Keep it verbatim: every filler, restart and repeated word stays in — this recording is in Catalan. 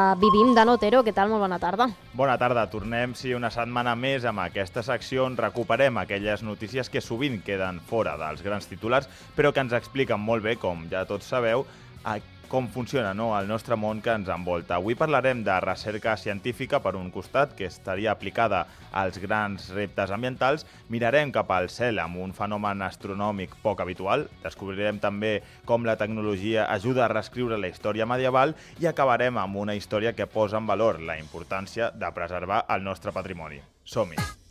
Vivim d'Anna Otero. Què tal? Molt bona tarda. Bona tarda. Tornem, sí, una setmana més amb aquesta secció on recuperem aquelles notícies que sovint queden fora dels grans titulars, però que ens expliquen molt bé, com ja tots sabeu, a com funciona, no?, el nostre món que ens envolta. Avui parlarem de recerca científica, per un costat, que estaria aplicada als grans reptes ambientals. Mirarem cap al cel amb un fenomen astronòmic poc habitual. Descobrirem també com la tecnologia ajuda a reescriure la història medieval i acabarem amb una història que posa en valor la importància de preservar el nostre patrimoni. Som-hi!